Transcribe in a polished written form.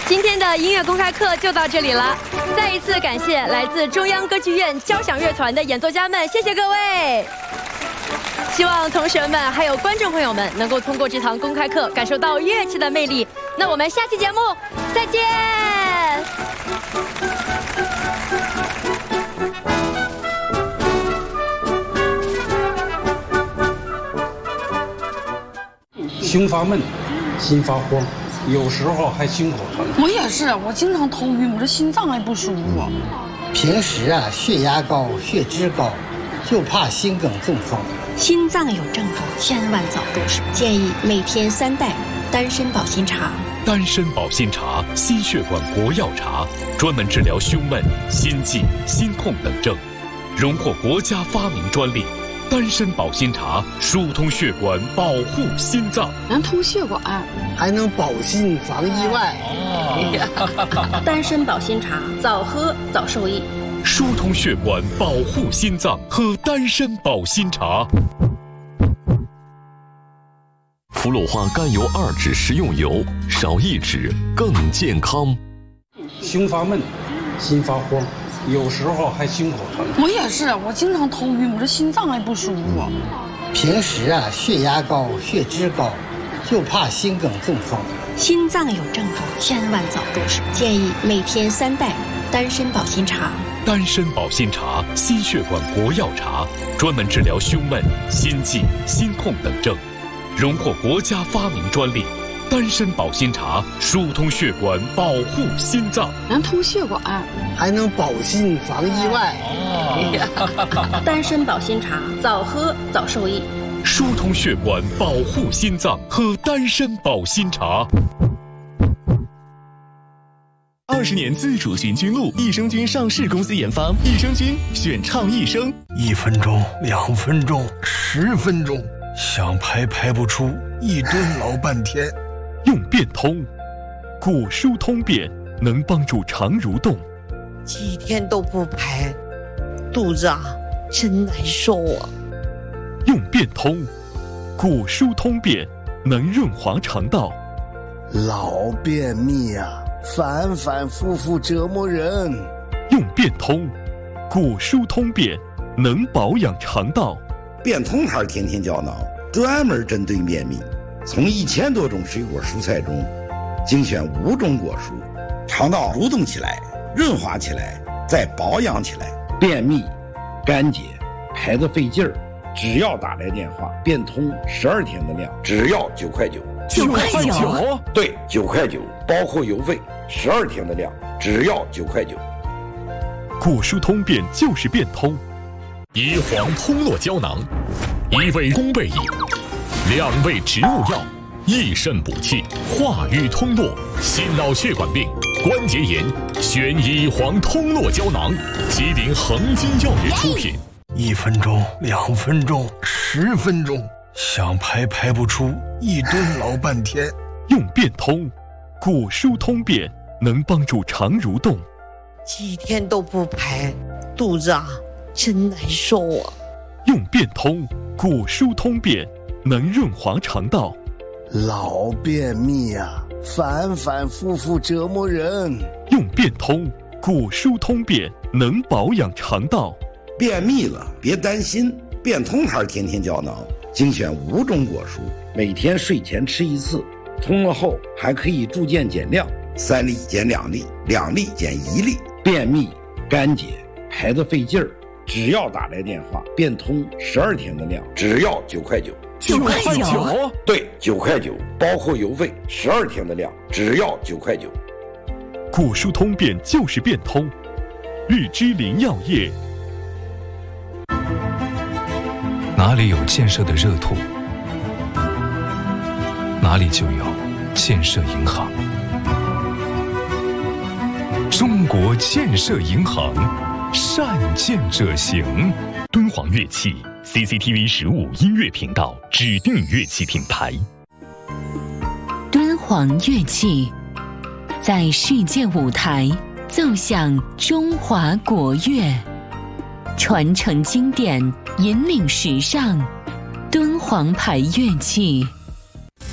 今天的音乐公开课就到这里了，再一次感谢来自中央歌剧院交响乐团的演奏家们，谢谢各位。希望同学们还有观众朋友们能够通过这堂公开课感受到乐器的魅力。那我们下期节目再见。 胸发闷，心发慌，有时候还心口疼。 我也是，我经常头晕，我这心脏还不舒服。 平时血压高、血脂高，就怕心梗中风。 心脏有症状，千万早动手。建议每天3袋丹参保心茶。 丹参保心茶，心血管国药茶，专门治疗胸闷、心悸、心痛等症，荣获国家发明专利。丹参保心茶疏通血管，保护心脏， 能通血管， 还能保心防意外。 丹参保心茶，早喝早受益。 疏通血管，保护心脏，喝丹参保心茶。 福禄花甘油2酯食用油，少1酯更健康。 胸发闷，心发慌，有时候还心口疼。 我也是，我经常头晕，我这心脏还不舒服。 平时血压高、血脂高，就怕心梗中风。 心脏有症状，千万早动手。建议每天3袋丹参保心茶。 丹参保心茶，心血管国药茶，专门治疗胸闷、心悸、心痛等症，荣获国家发明专利。丹参保心茶疏通血管，保护心脏， 能通血管， 还能保心防意外。 丹参保心茶，早喝早受益。 疏通血管，保护心脏，喝丹参保心茶。 20年自主循菌露，益生菌上市公司研发，益生菌选畅益生。 1分钟、2分钟、10分钟，想排不出，一顿老半天。 用变通，果蔬通便，能帮助肠蠕动。 几天都不排，肚子真难受啊。 用变通，果蔬通便，能润滑肠道。 老便秘反反复复折磨人。 用变通，果蔬通便，能保养肠道。 变通牌天天胶囊，专门针对便秘，从1000多种水果蔬菜中精选5种果蔬，肠道蠕动起来，润滑起来，再保养起来。便秘、干结、排得费劲儿，只要打来电话，变通12天的量，只要9块9。 9块9？ 对，9块9，包括邮费，12天的量，只要9块9。 果蔬通便就是变通。 椰黄通络胶囊，1味宫贝饮，2味植物药，益肾补气，化瘀通络，心脑血管病、关节炎，选椰黄通络胶囊，吉林恒金药业出品。 1分钟、2分钟、10分钟，想排不出，一顿老半天。 用变通，果蔬通便，能帮助肠蠕动。 几天都不排，肚子真难受啊。 用变通，果蔬通便，能润滑肠道。 老便秘反反复复折磨人。 用变通，果蔬通便，能保养肠道。 便秘了别担心，变通牌天天胶囊精选5种果蔬，每天睡前吃1次，通了后还可以逐渐减量，3粒减2粒，2粒减1粒。便秘、干结、排得费劲儿，只要打来电话，变通12天的量，只要9块9。 9块9？ 对，9块9，包括邮费，12天的量，只要9块9。 果蔬通便就是变通。玉芝林药业。 哪里有建设的热土，哪里就有建设银行。中国建设银行，善建者行。 敦煌乐器 CCTV 15音乐频道指定乐器品牌。 敦煌乐器在世界舞台奏响中华国乐，传承经典，引领时尚。敦煌牌乐器。